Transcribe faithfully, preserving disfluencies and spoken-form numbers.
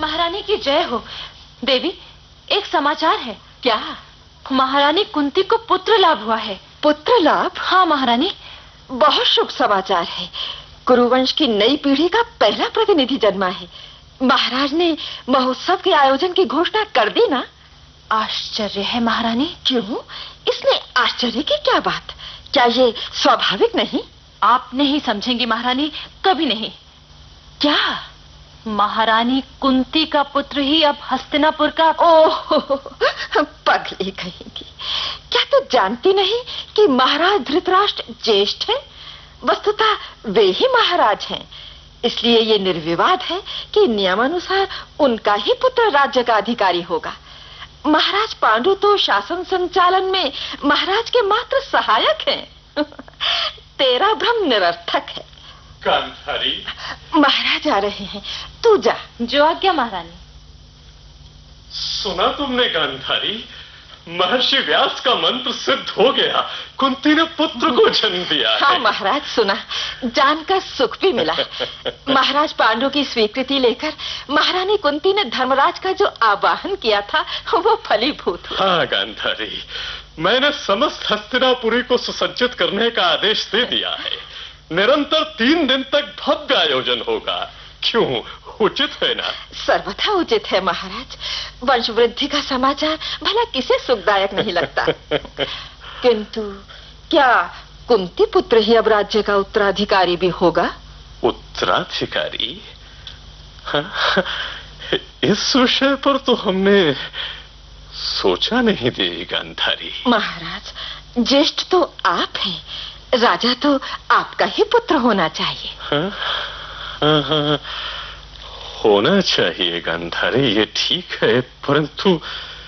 महारानी की जय हो। देवी, एक समाचार है। क्या? महारानी कुंती को पुत्र लाभ हुआ है। पुत्र लाभ? हाँ महारानी। बहुत शुभ समाचार है। कुरुवंश की नई पीढ़ी का पहला प्रतिनिधि जन्मा है। महाराज ने महोत्सव के आयोजन की घोषणा कर दी ना? आश्चर्य है महारानी। क्यों? इसमें आश्चर्य की क्या बात? क्या ये स्वाभाविक नहीं? आप नहीं समझेंगी महारानी, कभी नहीं। क्या? महारानी कुंती का पुत्र ही अब हस्तिनापुर का। ओह, पगली कहेंगी। क्या तू जानती नहीं कि महाराज धृतराष्ट्र ज्येष्ठ है? वस्तुतः वे ही महाराज हैं। इसलिए ये निर्विवाद है कि नियमानुसार उनका ही पुत्र राज्य का अधिकारी होगा। महाराज पांडु तो शासन संचालन में महाराज के मात्र सहायक हैं। तेरा भ्रम निरर्थक है। गांधारी, महाराज आ रहे हैं, तू जा। जो आज्ञा महारानी। सुना तुमने गांधारी? महर्षि व्यास का मंत्र सिद्ध हो गया। कुंती ने पुत्र को जन्म दिया है। हाँ महाराज, सुना, जानकर सुख भी मिला। महाराज पांडु की स्वीकृति लेकर महारानी कुंती ने धर्मराज का जो आवाहन किया था वो फलीभूत हुआ। हाँ गांधारी, मैंने समस्त हस्तिनापुरी को सुसज्जित करने का आदेश दे दिया है। निरंतर तीन दिन तक भव्य आयोजन होगा। क्यों, उचित है ना? सर्वथा उचित है महाराज। वंश वृद्धि का समाचार भला किसे सुखदायक नहीं लगता। किंतु क्या कुंती पुत्र ही अब राज्य का उत्तराधिकारी भी होगा? उत्तराधिकारी? हाँ, इस विषय पर तो हमने सोचा नहीं दे गांधारी। महाराज, ज्येष्ठ तो आप हैं, राजा तो आपका ही पुत्र होना चाहिए। हाँ, हाँ, हाँ, होना चाहिए गांधारी, ये ठीक है, परंतु